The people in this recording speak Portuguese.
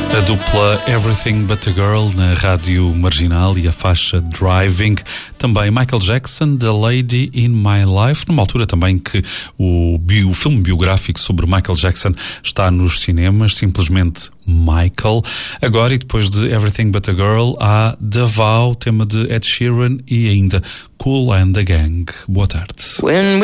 A dupla Everything But a Girl na Rádio Marginal e a faixa Driving. Também Michael Jackson, The Lady in My Life, numa altura também que o filme biográfico sobre Michael Jackson está nos cinemas, simplesmente Michael. Agora, e depois de Everything But a Girl, há The Vow, tema de Ed Sheeran, e ainda Kool and the Gang. Boa tarde.